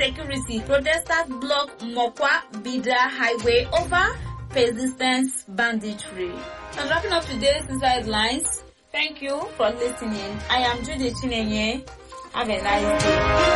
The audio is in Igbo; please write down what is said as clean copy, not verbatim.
insecurity, protesters block Mokwa Bida Highway over persistent banditry. I'm wrapping up today's Inside Lines. Thank you for listening. I am Judy Chinenye. Have a nice day.